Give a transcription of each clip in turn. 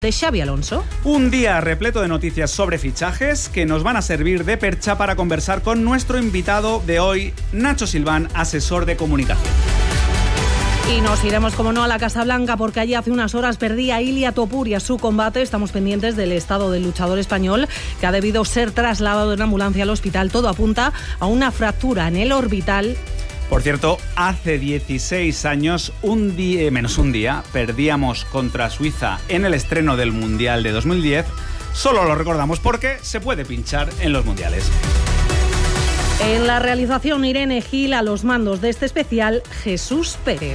de Xabi Alonso. Un día repleto de noticias sobre fichajes que nos van a servir de percha para conversar con nuestro invitado de hoy, Nacho Silván, asesor de comunicación. Y nos iremos, como no, a la Casa Blanca, porque allí hace unas horas perdía Ilia Topuria su combate. Estamos pendientes del estado del luchador español, que ha debido ser trasladado en ambulancia al hospital. Todo apunta a una fractura en el orbital. Por cierto, hace 16 años, menos un día, perdíamos contra Suiza en el estreno del Mundial de 2010. Solo lo recordamos porque se puede pinchar en los mundiales. En la realización, Irene Gil, a los mandos de este especial, Jesús Pérez.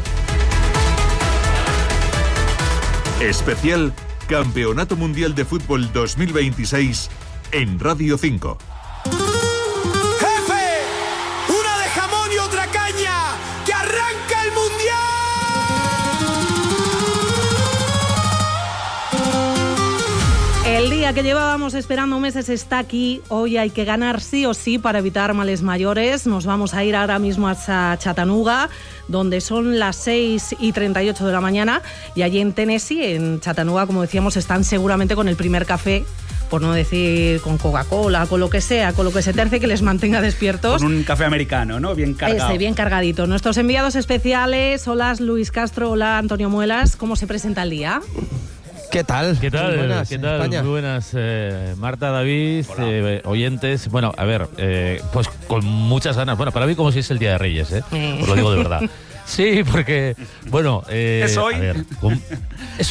Especial Campeonato Mundial de Fútbol 2026 en Radio 5. El día que llevábamos esperando meses está aquí. Hoy hay que ganar sí o sí para evitar males mayores. Nos vamos a ir ahora mismo a Chattanooga, donde son las 6:38 de la mañana. Y allí en Tennessee, en Chattanooga, como decíamos, están seguramente con el primer café, por no decir con Coca-Cola, con lo que sea, con lo que se terce que les mantenga despiertos. Con un café americano, ¿no? Bien cargado. Bien cargadito. Nuestros enviados especiales, hola Luis Castro, hola Antonio Muelas. ¿Cómo se presenta el día? ¿Qué tal? ¿Qué tal? Muy buenas, ¿Qué tal? Muy buenas, Marta, David, oyentes. Bueno, a ver, pues con muchas ganas. Bueno, para mí como si es el Día de Reyes, os lo digo de verdad. Sí, porque, bueno... ¿Es hoy? A ver, es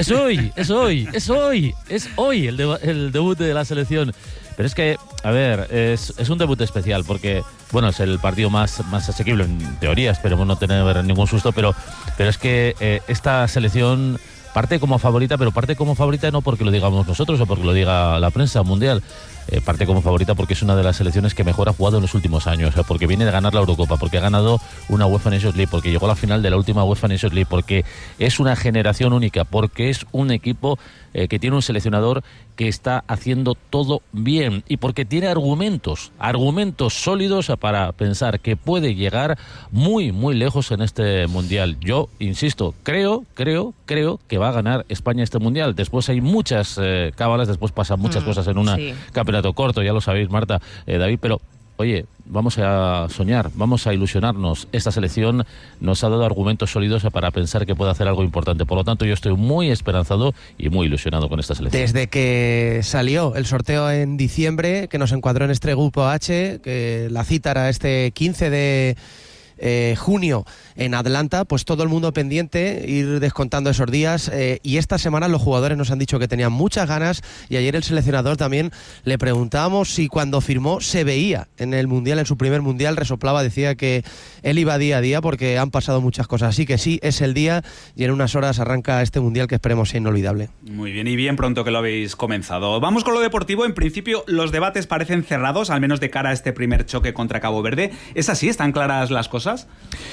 hoy el debut de la selección. Pero es que, a ver, es un debut especial porque, bueno, es el partido más asequible en teoría, esperemos no tener ningún susto, pero es que esta selección... parte como favorita, pero parte como favorita no porque lo digamos nosotros o porque lo diga la prensa mundial. Parte como favorita porque es una de las selecciones que mejor ha jugado en los últimos años, porque viene de ganar la Eurocopa, porque ha ganado una UEFA Nations League, porque llegó a la final de la última UEFA Nations League, porque es una generación única, porque es un equipo que tiene un seleccionador que está haciendo todo bien y porque tiene argumentos sólidos para pensar que puede llegar muy, muy lejos en este Mundial. Yo, insisto, creo que va a ganar España este Mundial. Después hay muchas cábalas, después pasan muchas cosas en una campeonato corto, ya lo sabéis, Marta, David, pero oye, vamos a soñar, vamos a ilusionarnos. Esta selección nos ha dado argumentos sólidos para pensar que puede hacer algo importante. Por lo tanto, yo estoy muy esperanzado y muy ilusionado con esta selección. Desde que salió el sorteo en diciembre, que nos encuadró en este grupo H, que la cita era este 15 de junio en Atlanta, pues todo el mundo pendiente, ir descontando esos días, y esta semana los jugadores nos han dicho que tenían muchas ganas, y ayer el seleccionador también le preguntábamos si cuando firmó se veía en el Mundial, en su primer Mundial, resoplaba, decía que él iba día a día porque han pasado muchas cosas, así que sí, es el día y en unas horas arranca este Mundial que esperemos sea inolvidable. Muy bien, y bien pronto que lo habéis comenzado. Vamos con lo deportivo. En principio los debates parecen cerrados, al menos de cara a este primer choque contra Cabo Verde. ¿Es así? ¿Están claras las cosas?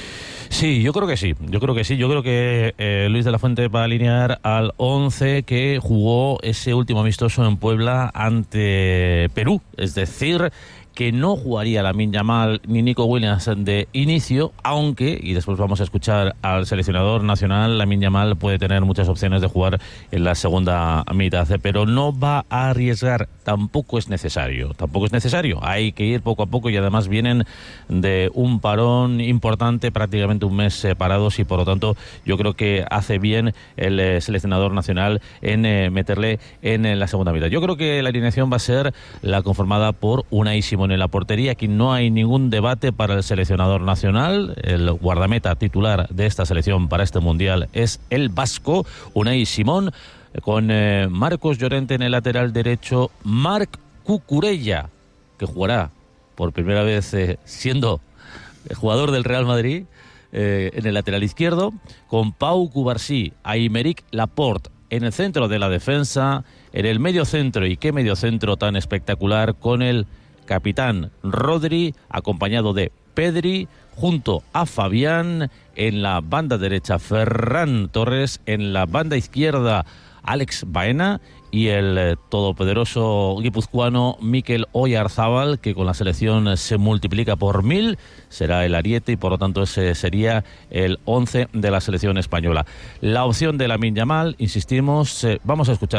Sí, yo creo que sí. Yo creo que Luis de la Fuente va a alinear al 11 que jugó ese último amistoso en Puebla ante Perú. Es decir, que no jugaría Lamine Yamal ni Nico Williams de inicio, aunque, y después vamos a escuchar al seleccionador nacional, Lamine Yamal puede tener muchas opciones de jugar en la segunda mitad, pero no va a arriesgar, tampoco es necesario, hay que ir poco a poco y además vienen de un parón importante, prácticamente un mes separados, y por lo tanto yo creo que hace bien el seleccionador nacional en meterle en la segunda mitad. Yo creo que la alineación va a ser la conformada por Unai Simón en la portería. Aquí no hay ningún debate para el seleccionador nacional. El guardameta titular de esta selección para este Mundial es el vasco Unai Simón, con Marcos Llorente en el lateral derecho, Marc Cucurella, que jugará por primera vez siendo jugador del Real Madrid, en el lateral izquierdo, con Pau Cubarsí, Aymeric Laporte en el centro de la defensa, en el medio centro, y qué medio centro tan espectacular, con el capitán Rodri, acompañado de Pedri, junto a Fabián, en la banda derecha Ferran Torres, en la banda izquierda Alex Baena y el todopoderoso guipuzcoano Mikel Oyarzábal, que con la selección se multiplica por 1000, será el ariete y por lo tanto ese sería el 11 de la selección española. La opción de Lamine Yamal, insistimos, vamos a escuchar